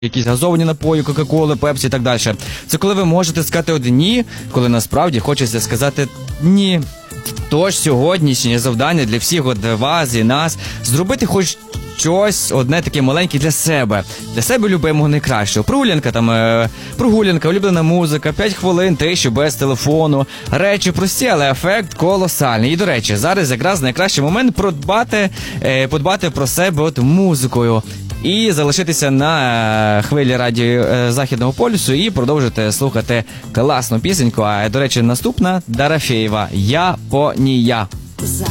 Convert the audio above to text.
якісь газовані напої, кока-коли, пепсі і так далі. Це коли ви можете сказати «ні», коли насправді хочеться сказати «ні». Тож сьогоднішнє завдання для всіх вас і нас – зробити хоч щось одне таке маленьке для себе любимого найкращого. Прогулянка, улюблена музика, 5 хвилин тиші без телефону. Речі прості, але ефект колосальний. І, до речі, зараз якраз найкращий момент подбати про себе музикою. І залишитися на хвилі радіо Західного полюсу і продовжити слухати класну пісеньку. А, до речі, наступна Дорофєєва «Японія».